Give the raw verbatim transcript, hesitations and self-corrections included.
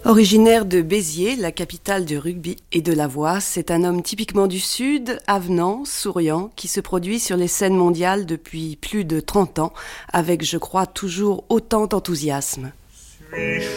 Originaire de Béziers, la capitale du rugby et de la voix, c'est un homme typiquement du Sud, avenant, souriant, qui se produit sur les scènes mondiales depuis plus de trente ans, avec, je crois, toujours autant d'enthousiasme.